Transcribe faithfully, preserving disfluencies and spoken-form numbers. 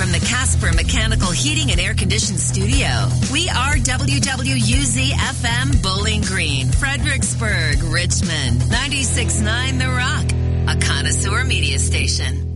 from the Casper Mechanical Heating and Air Conditioned Studio. We are W W U Z F M Bowling Green, Fredericksburg, Richmond, ninety-six point nine The Rock, a connoisseur media station.